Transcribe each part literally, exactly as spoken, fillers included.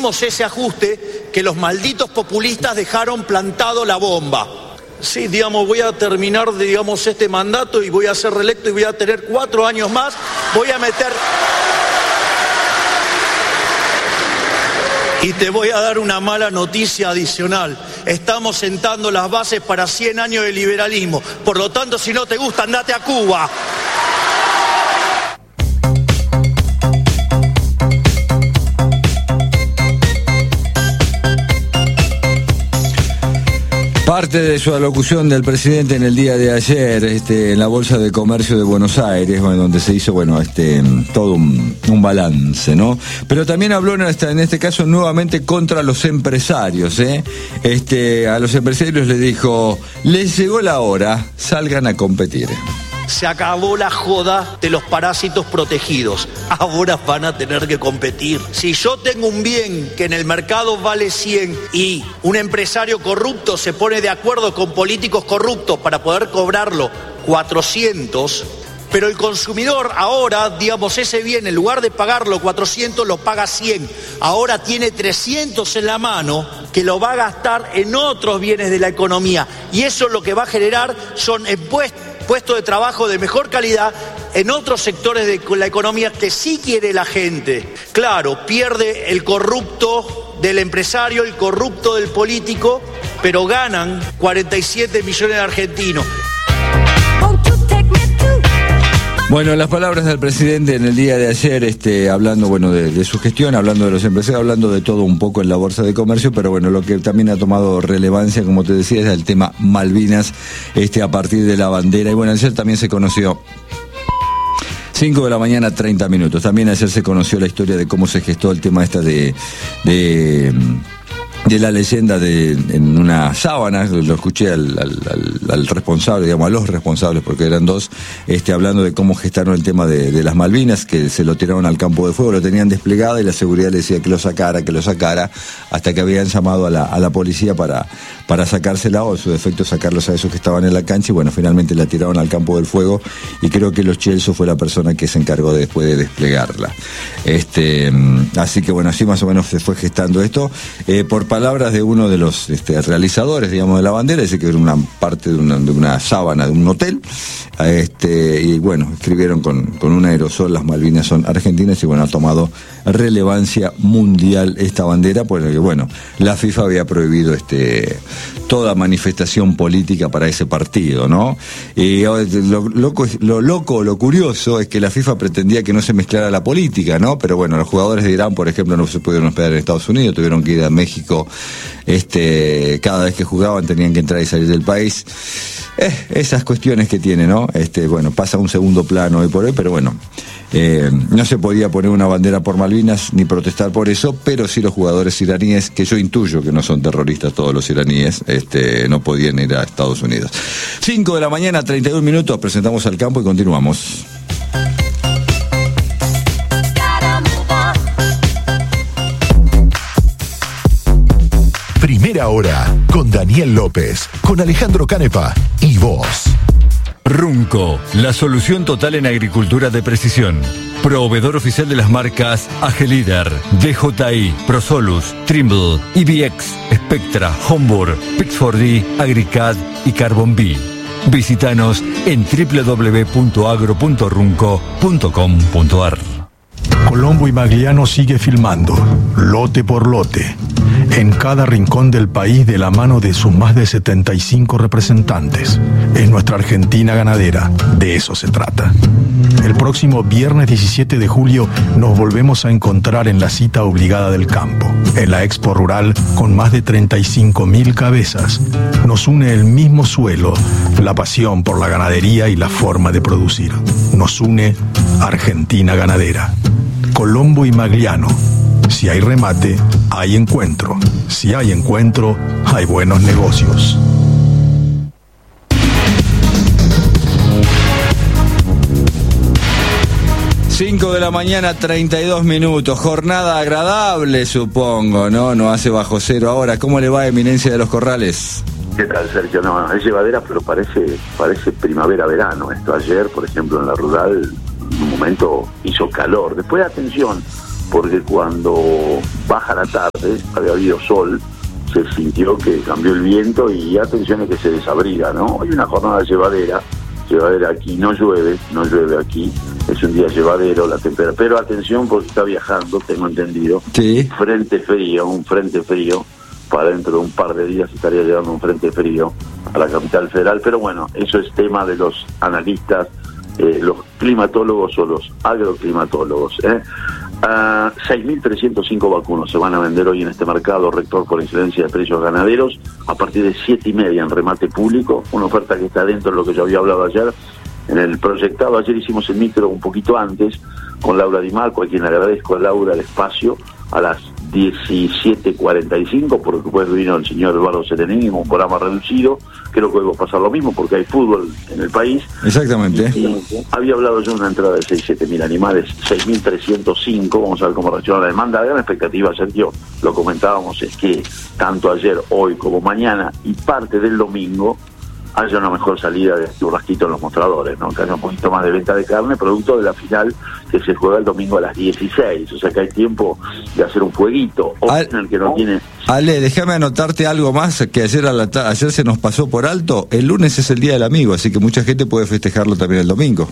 hicimos ese ajuste que los malditos populistas dejaron plantado la bomba. Sí, digamos, voy a terminar, digamos, este mandato y voy a ser reelecto y voy a tener cuatro años más. Voy a meter... Y te voy a dar una mala noticia adicional. Estamos sentando las bases para cien años de liberalismo. Por lo tanto, si no te gusta, andate a Cuba. Parte de su alocución del presidente en el día de ayer, este, en la Bolsa de Comercio de Buenos Aires, bueno, donde se hizo, bueno, este, todo un, un balance, ¿no? Pero también habló en, esta, en este caso nuevamente contra los empresarios, ¿eh? Este, a los empresarios les dijo, les llegó la hora, salgan a competir. Se acabó la joda de los parásitos protegidos. Ahora van a tener que competir. Si yo tengo un bien que en el mercado vale cien y un empresario corrupto se pone de acuerdo con políticos corruptos para poder cobrarlo cuatrocientos, pero el consumidor ahora, digamos, ese bien, en lugar de pagarlo cuatrocientos, lo paga cien. Ahora tiene trescientos en la mano que lo va a gastar en otros bienes de la economía. Y eso lo que va a generar son impuestos, puestos de trabajo de mejor calidad en otros sectores de la economía que sí quiere la gente. Claro, pierde el corrupto del empresario, el corrupto del político, pero ganan cuarenta y siete millones de argentinos. Bueno, las palabras del presidente en el día de ayer, este, hablando, bueno, de, de su gestión, hablando de los empresarios, hablando de todo un poco en la Bolsa de Comercio, pero bueno, lo que también ha tomado relevancia, como te decía, es el tema Malvinas, este, a partir de la bandera. Y bueno, ayer también se conoció, cinco de la mañana, treinta minutos, también ayer se conoció la historia de cómo se gestó el tema esta de... de de la leyenda de en una sábana, lo escuché al, al, al, al responsable, digamos, a los responsables, porque eran dos, este, hablando de cómo gestaron el tema de, de las Malvinas, que se lo tiraron al campo de fuego, lo tenían desplegado y la seguridad le decía que lo sacara, que lo sacara, hasta que habían llamado a la, a la policía para, para sacársela, o en su defecto sacarlos a esos que estaban en la cancha, y bueno, finalmente la tiraron al campo del fuego, y creo que Los Celso fue la persona que se encargó de, después de desplegarla. Este, así que bueno, así más o menos se fue gestando esto, eh, por palabras de uno de los este, realizadores, digamos, de la bandera, dice que era una parte de una, de una sábana de un hotel, este, y bueno, escribieron con, con un aerosol, las Malvinas son argentinas, y bueno, ha tomado relevancia mundial esta bandera, porque bueno, la FIFA había prohibido este, toda manifestación política para ese partido, ¿no? Y lo loco, lo loco, lo curioso es que la FIFA pretendía que no se mezclara la política, ¿no? Pero bueno, los jugadores de Irán, por ejemplo, no se pudieron hospedar en Estados Unidos, tuvieron que ir a México. Este, cada vez que jugaban tenían que entrar y salir del país. Eh, esas cuestiones que tiene, ¿no? Este, bueno, pasa a un segundo plano hoy por hoy, pero bueno, eh, no se podía poner una bandera por Malvinas ni protestar por eso, pero sí los jugadores iraníes, que yo intuyo que no son terroristas todos los iraníes, este, no podían ir a Estados Unidos. cinco de la mañana, treinta y un minutos, presentamos al campo y continuamos. Primera hora, con Daniel López, con Alejandro Canepa y vos. Runco, la solución total en agricultura de precisión. Proveedor oficial de las marcas Agelider, D J I, Prosolus, Trimble, I B X, Spectra, Homburg, Pix cuatro D, Agricad y Carbon B. Visítanos en doble u doble u doble u punto agro punto runco punto com punto a r. Colombo y Magliano sigue filmando, lote por lote, en cada rincón del país de la mano de sus más de setenta y cinco representantes. Es nuestra Argentina ganadera, de eso se trata. El próximo viernes diecisiete de julio nos volvemos a encontrar en la cita obligada del campo, en la Expo Rural con más de treinta y cinco mil cabezas. Nos une el mismo suelo, la pasión por la ganadería y la forma de producir. Nos une Argentina ganadera. Colombo y Magliano. Si hay remate, hay encuentro. Si hay encuentro, hay buenos negocios. cinco de la mañana, treinta y dos minutos. Jornada agradable, supongo, ¿no? No hace bajo cero ahora. ¿Cómo le va, Eminencia de los Corrales? ¿Qué tal, Sergio? No, es llevadera, pero parece, parece primavera-verano. Esto ayer, por ejemplo, en la rural, en un momento hizo calor. Después, atención, porque cuando baja la tarde, había habido sol, se sintió que cambió el viento y atención es que se desabriga, ¿no? Hoy una jornada llevadera, llevadera aquí, no llueve, no llueve aquí, es un día llevadero la temperatura, pero atención porque está viajando, tengo entendido, sí. frente frío, un frente frío, para dentro de un par de días estaría llegando un frente frío a la capital federal, pero bueno, eso es tema de los analistas, eh, los climatólogos o los agroclimatólogos, ¿eh? Uh, seis mil trescientos cinco vacunos se van a vender hoy en este mercado rector por incidencia de precios ganaderos a partir de siete y media en remate público, una oferta que está dentro de lo que yo había hablado ayer en el proyectado. Ayer hicimos el micro un poquito antes con Laura Di Marco, a quien le agradezco a Laura el espacio, a las diecisiete cuarenta y cinco, porque después vino el señor Eduardo Serenini en un programa reducido. Creo que va a pasar lo mismo porque hay fútbol en el país. Exactamente. Y, y había hablado yo de una entrada de seis siete mil animales, seis mil trescientos cinco, vamos a ver cómo reacciona la demanda. La gran expectativa, Sergio, lo comentábamos, es que tanto ayer, hoy como mañana y parte del domingo haya una mejor salida de churrasquito en los mostradores, ¿no? Que haya un poquito más de venta de carne, producto de la final que se juega el domingo a las dieciséis, o sea que hay tiempo de hacer un fueguito, o Al, en el que no tiene... Ale, déjame anotarte algo más que ayer, a la ta- ayer se nos pasó por alto. El lunes es el Día del Amigo, así que mucha gente puede festejarlo también el domingo.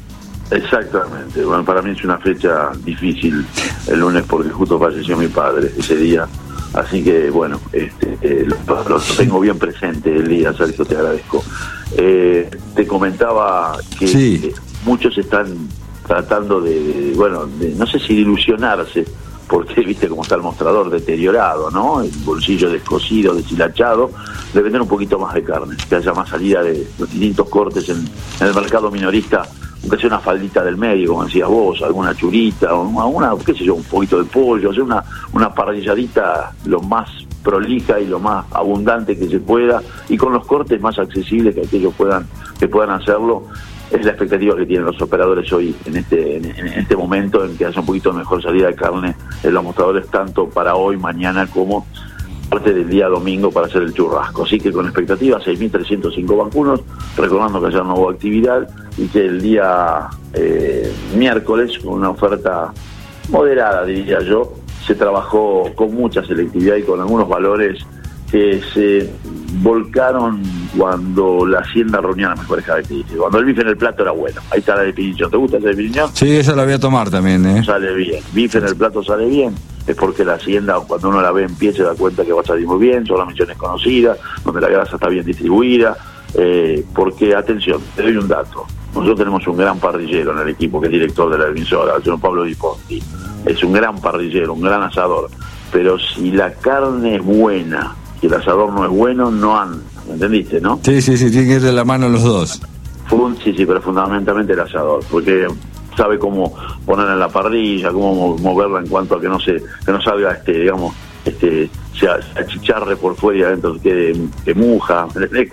Exactamente, bueno, para mí es una fecha difícil el lunes porque justo falleció mi padre ese día. Así que, bueno, este, eh, lo, lo tengo bien presente el día, Sergio, te agradezco. Eh, te comentaba que sí. eh, muchos están tratando de, bueno, de, no sé si de ilusionarse, porque viste cómo está el mostrador deteriorado, ¿no? El bolsillo descosido, deshilachado, de vender un poquito más de carne, que haya más salida de los distintos cortes en, en el mercado minorista, aunque sea una faldita del medio, como decías vos, alguna churita, o una, una, qué sé yo, un poquito de pollo, o sea, una, una parrilladita lo más prolija y lo más abundante que se pueda, y con los cortes más accesibles que aquellos puedan, que puedan hacerlo. Es la expectativa que tienen los operadores hoy, en este en, en este momento, en que haya un poquito mejor salida de carne en los mostradores, tanto para hoy, mañana, como parte del día domingo para hacer el churrasco. Así que con expectativa, seis mil trescientos cinco vacunos, recordando que ayer no hubo actividad y que el día eh, miércoles, con una oferta moderada, diría yo, se trabajó con mucha selectividad y con algunos valores que se volcaron cuando la hacienda reunía las mejores características. Cuando el bife en el plato era bueno. Ahí está la definición. ¿Te gusta esa definición? Sí, esa la voy a tomar también, ¿eh? Sale bien. Bife en el plato sale bien. Es porque la hacienda, cuando uno la ve en pie, se da cuenta que va a salir muy bien, son las misiones conocidas, donde la grasa está bien distribuida. Eh, porque, atención, te doy un dato. Nosotros tenemos un gran parrillero en el equipo, que es director de la emisora, el señor Pablo Di Ponti. Es un gran parrillero, un gran asador. Pero si la carne es buena, y el asador no es bueno, no anda. ¿Me entendiste, no? Sí, sí, sí, tienen que ir de la mano los dos. Fun, sí, sí, pero fundamentalmente el asador, porque sabe cómo ponerla en la parrilla, cómo moverla en cuanto a que no se, que no salga, este, digamos, este, se achicharre por fuera y adentro que, que muja.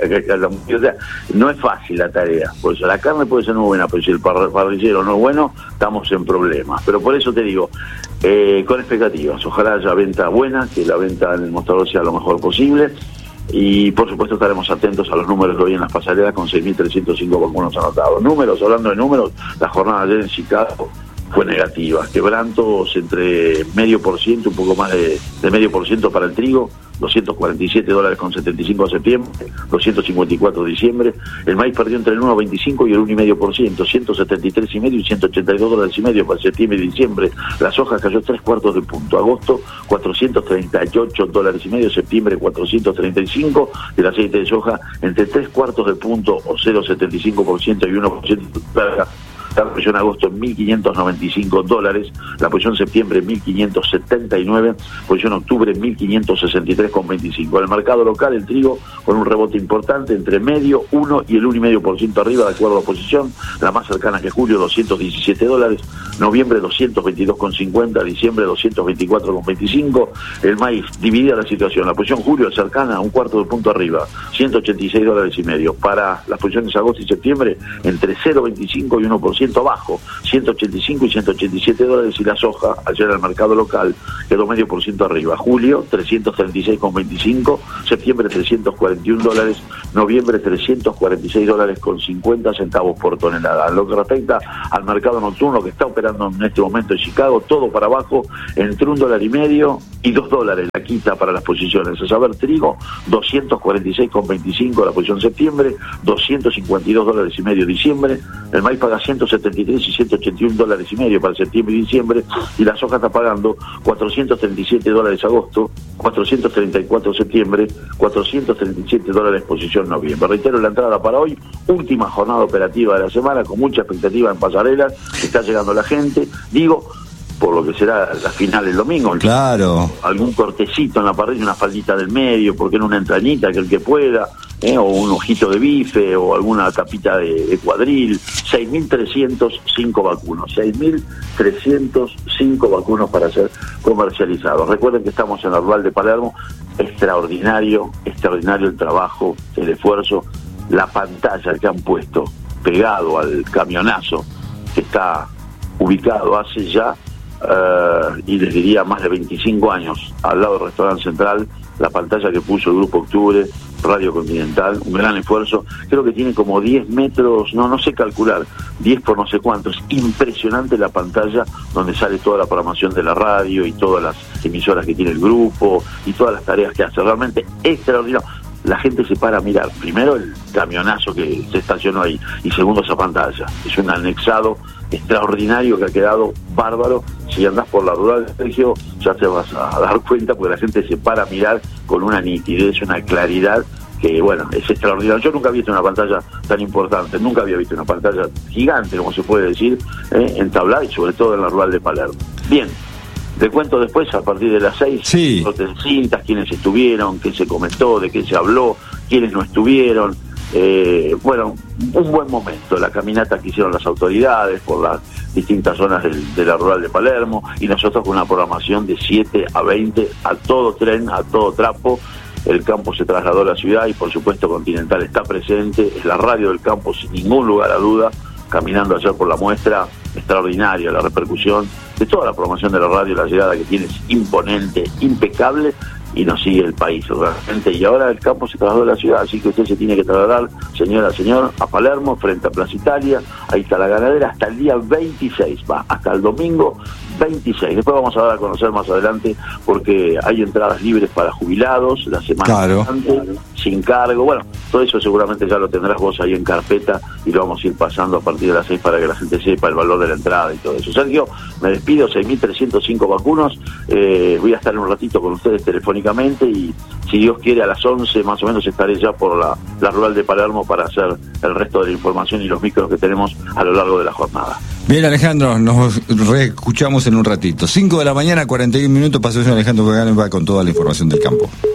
O sea, no es fácil la tarea. Por eso la carne puede ser muy buena, pero si el parrillero no es bueno, estamos en problemas. Pero por eso te digo, eh, con expectativas, ojalá haya venta buena, que la venta en el mostrador sea lo mejor posible. Y por supuesto estaremos atentos a los números de hoy en las pasarelas con seis mil trescientos cinco vacunos anotados. Números, hablando de números, la jornada de ayer en Chicago fue negativa. Quebrantos entre medio por ciento, un poco más de, de medio por ciento para el trigo, doscientos cuarenta y siete dólares con setenta y cinco de septiembre, doscientos cincuenta y cuatro de diciembre. El maíz perdió entre el uno coma veinticinco y el uno coma cinco por ciento, ciento setenta y tres y medio y ciento ochenta y dos dólares y medio para septiembre y diciembre. La soja cayó tres cuartos de punto. Agosto, cuatrocientos treinta y ocho dólares y medio, septiembre cuatrocientos treinta y cinco. El aceite de soja entre tres cuartos de punto o cero coma setenta y cinco por ciento y uno por ciento de la posición agosto en mil quinientos noventa y cinco dólares, la posición septiembre en mil quinientos setenta y nueve, posición octubre en mil quinientos sesenta y tres con veinticinco. En el mercado local, el trigo con un rebote importante entre medio, uno y el uno coma cinco por ciento arriba, de acuerdo a la posición, la más cercana que julio, doscientos diecisiete dólares, noviembre doscientos veintidós con cincuenta, diciembre doscientos veinticuatro con veinticinco. El maíz, dividida la situación, la posición julio cercana, un cuarto de punto arriba, ciento ochenta y seis dólares y medio. Para las posiciones agosto y septiembre, entre cero coma veinticinco y uno por ciento ciento abajo, ciento ochenta y cinco y ciento ochenta y siete dólares, y la soja, ayer en el mercado local, quedó medio por ciento arriba. Julio, trescientos treinta y seis con veinticinco, septiembre, trescientos cuarenta y un dólares, noviembre, trescientos cuarenta y seis dólares con cincuenta centavos por tonelada. En lo que respecta al mercado nocturno que está operando en este momento en Chicago, todo para abajo, entre un dólar y medio y dos dólares la quita para las posiciones. A saber, trigo, doscientos cuarenta y seis con veinticinco la posición septiembre, doscientos cincuenta y dos dólares y medio diciembre, el maíz paga ciento setenta y tres y ciento ochenta y un dólares y medio para septiembre y diciembre, y la soja está pagando cuatrocientos treinta y siete dólares agosto, cuatrocientos treinta y cuatro septiembre, cuatrocientos treinta y siete dólares posición noviembre. Reitero la entrada para hoy, última jornada operativa de la semana, con mucha expectativa en pasarelas, está llegando la gente, digo, por lo que será la final el domingo. Claro. Algún cortecito en la parrilla, una faldita del medio, porque no una entrañita, que el que pueda, ¿eh? O un ojito de bife, o alguna tapita de, de cuadril. seis mil trescientos cinco vacunos, seis mil trescientos cinco vacunos para ser comercializados. Recuerden que estamos en la Rural de Palermo, extraordinario, extraordinario el trabajo, el esfuerzo, la pantalla que han puesto pegado al camionazo que está ubicado hace ya Uh, y les diría más de veinticinco años al lado del restaurante central, la pantalla que puso el Grupo Octubre, Radio Continental, un gran esfuerzo. Creo que tiene como diez metros, no no sé calcular, diez por no sé cuántos. Impresionante la pantalla donde sale toda la programación de la radio y todas las emisoras que tiene el grupo y todas las tareas que hace. Realmente extraordinario. La gente se para a mirar, primero el camionazo que se estacionó ahí, y segundo esa pantalla. Es un anexado extraordinario que ha quedado bárbaro. Si andás por la rural de Sergio, ya te vas a dar cuenta, porque la gente se para a mirar con una nitidez, una claridad que, bueno, es extraordinario. Yo nunca había visto una pantalla tan importante, nunca había visto una pantalla gigante, como se puede decir, eh, entablada, y sobre todo en la rural de Palermo. Bien. Te cuento después, a partir de las seis, sí. No te cintas, quiénes estuvieron, qué se comentó, de qué se habló, quiénes no estuvieron. Eh, bueno, un buen momento, la caminata que hicieron las autoridades por las distintas zonas del, de la rural de Palermo, y nosotros con una programación de siete a veinte, a todo tren, a todo trapo. El campo se trasladó a la ciudad y por supuesto Continental está presente, es la radio del campo sin ningún lugar a duda, caminando ayer por la muestra. Extraordinaria la repercusión de toda la programación de la radio, la llegada que tiene es imponente, impecable, y nos sigue el país realmente. Y ahora el campo se trasladó a la ciudad, así que usted se tiene que trasladar, señora, señor, a Palermo, frente a Plaza Italia. Ahí está la ganadera hasta el día veintiséis, va, hasta el domingo veintiséis. Después vamos a dar a conocer más adelante, porque hay entradas libres para jubilados la semana claro. antes, sin cargo. Bueno, todo eso seguramente ya lo tendrás vos ahí en carpeta, y lo vamos a ir pasando a partir de las seis para que la gente sepa el valor de la entrada y todo eso. Sergio, me despido, seis mil trescientos cinco vacunos. Eh, voy a estar en un ratito con ustedes telefónicamente, y si Dios quiere a las once más o menos estaré ya por la, la rural de Palermo para hacer el resto de la información y los micros que tenemos a lo largo de la jornada. Bien, Alejandro, nos reescuchamos en un ratito. cinco de la mañana, cuarenta y un minutos, pasó Alejandro Pagano y va con toda la información del campo.